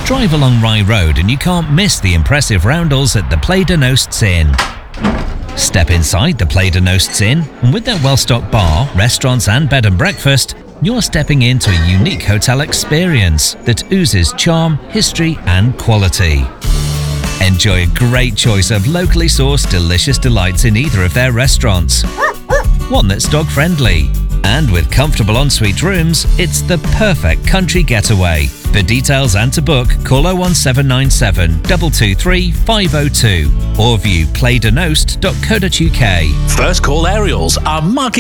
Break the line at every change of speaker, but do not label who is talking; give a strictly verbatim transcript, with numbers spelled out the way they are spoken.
Drive along Rye Road and you can't miss the impressive roundels at the Play de Nosts Inn. Step inside the Play de Nosts Inn, and with their well-stocked bar, restaurants and bed and breakfast, you're stepping into a unique hotel experience that oozes charm, history and quality. Enjoy a great choice of locally sourced delicious delights in either of their restaurants. One that's dog-friendly. And with comfortable ensuite rooms, it's the perfect country getaway. For details and to book, call oh one seven nine seven, two two three, five oh two or view play de nost dot co dot uk.
First Call Aerials are market